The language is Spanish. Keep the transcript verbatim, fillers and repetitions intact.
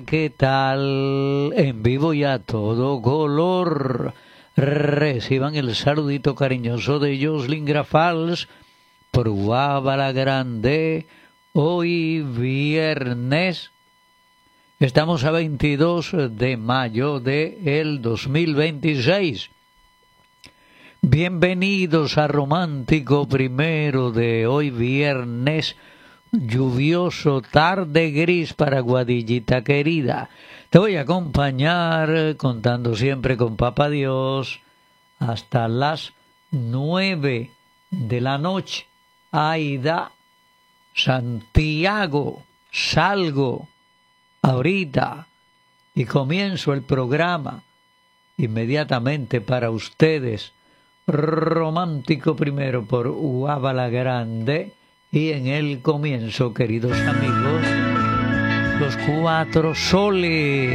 ¿Qué tal? En vivo y a todo color. Reciban el saludito cariñoso de Jocelyn Grafals por Guabala Grande. Hoy viernes. Estamos a veintidós de mayo del dos mil veintiséis. Bienvenidos a Romántico Primero de hoy viernes, lluvioso, tarde gris para Guadillita querida. Te voy a acompañar contando siempre con Papá Dios hasta las nueve de la noche. Aida, Santiago, salgo ahorita y comienzo el programa inmediatamente para ustedes. Romántico Primero por Guabala Grande. Y en el comienzo, queridos amigos, los cuatro soles.